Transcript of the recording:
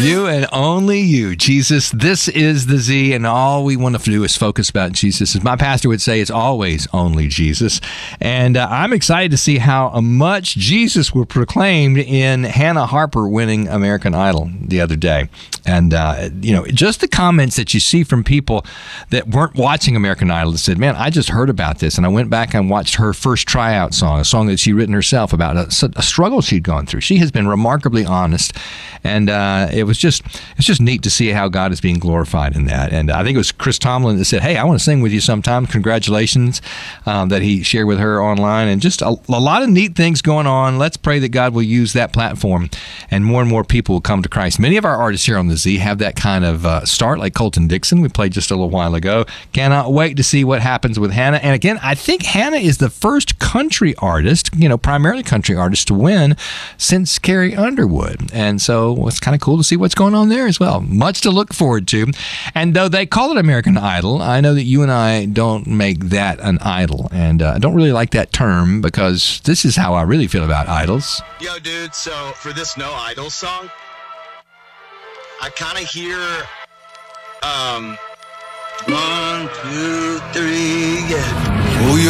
You and only you, Jesus. This is the Z, and all we want to do is focus about Jesus. As my pastor would say, it's always only Jesus. And I'm excited to see how much Jesus was proclaimed in Hannah Harper winning American Idol the other day. And, just the comments that you see from people that weren't watching American Idol that said, man, I just heard about this. And I went back and watched her first tryout song, a song that she'd written herself about a struggle she'd gone through. She has been remarkably honest. And it's just neat to see how God is being glorified in that. And I think it was Chris Tomlin that said, hey, I want to sing with you sometime. Congratulations that he shared with her online. And just a lot of neat things going on. Let's pray that God will use that platform and more people will come to Christ. Many of our artists here on the Z have that kind of start, like Colton Dixon. We played just a little while ago. Cannot wait to see what happens with Hannah. And again, I think Hannah is the first country artist, primarily country artist, to win since Carrie Underwood. And so it's kind of cool to see what's going on there as well. Much to look forward to. And though they call it American Idol, I know that you and I don't make that an idol. And I don't really like that term because this is how I really feel about idols. Yo, dude, so for this No Idol song, I kind of hear, 1, 2, 3, yeah.